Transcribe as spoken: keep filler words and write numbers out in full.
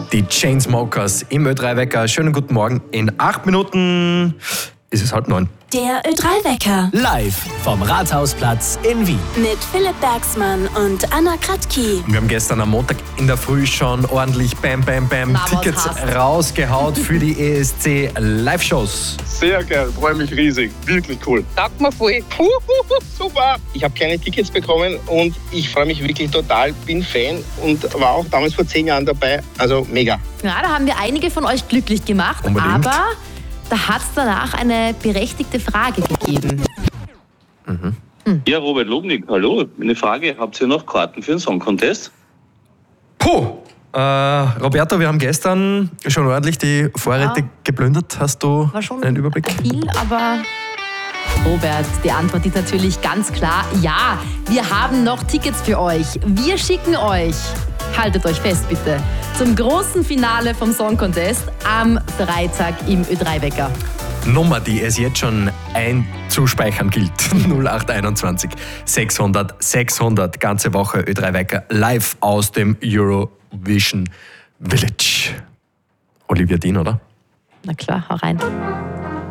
Die Chainsmokers im Ö drei Wecker. Schönen guten Morgen. In acht Minuten ist es halb neun. Der Ö drei Wecker. Live vom Rathausplatz in Wien. Mit Philipp Bergsmann und Anna Kratky. Wir haben gestern am Montag in der Früh schon ordentlich Bam Bam Bam Na, was Tickets hast? rausgehaut für die E S C Live-Shows. Sehr geil, freue mich riesig. Wirklich cool. Taugt mir voll. Super. Ich habe keine Tickets bekommen und ich freue mich wirklich total. Bin Fan und war auch damals vor zehn Jahren dabei. Also mega. Ja, da haben wir einige von euch glücklich gemacht, Unbedingt. aber da hat es danach eine berechtigte Frage gegeben. Ja, Robert Lobnig, hallo. Eine Frage, habt ihr noch Karten für den Song Contest? Puh! Äh, Roberto, wir haben gestern schon ordentlich die Vorräte Ja. geplündert. Hast du War schon einen Überblick? viel, aber Robert, die Antwort ist natürlich ganz klar, ja, wir haben noch Tickets für euch. Wir schicken euch, haltet euch fest bitte, zum großen Finale vom Song Contest am Freitag im Ö drei Wecker. Nummer, die es jetzt schon einzuspeichern gilt. null acht einundzwanzig sechshundert sechshundert. Ganze Woche Ö drei Wecker live aus dem Eurovision Village. Olivia Dean, oder? Na klar, hau rein.